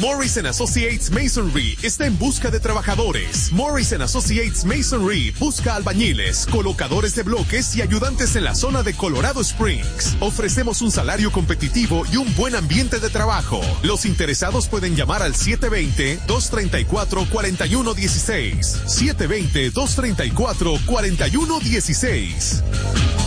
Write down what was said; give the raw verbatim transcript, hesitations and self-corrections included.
Morris and Associates Masonry está en busca de trabajadores. Morris and Associates Masonry busca albañiles, colocadores de bloques y ayudantes en la zona de Colorado Springs. Ofrecemos un salario competitivo y un buen ambiente de trabajo. Los interesados pueden llamar al siete dos cero, dos tres cuatro, cuatro uno uno seis. siete dos cero, dos tres cuatro, cuatro uno uno seis.